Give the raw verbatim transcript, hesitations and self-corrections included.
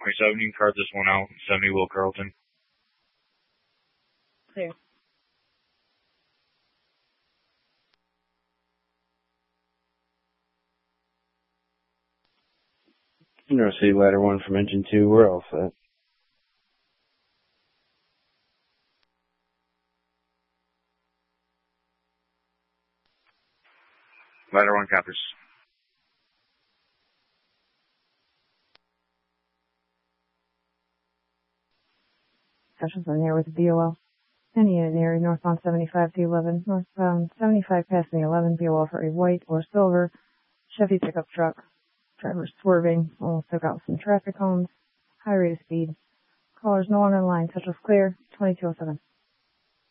twenty-seven, you can card this one out. seventy Will Carlton. Clear. North City ladder one from engine two. We're all set. Ladder one copies. Sessions on the air with the B O L. Any unit in the area northbound seventy-five to eleven, northbound seventy-five passing the eleven, B O L for a white or silver Chevy pickup truck. Driver swerving, almost took out some traffic cones. High rate of speed. Callers no one on line. Touch was clear. twenty-two oh seven.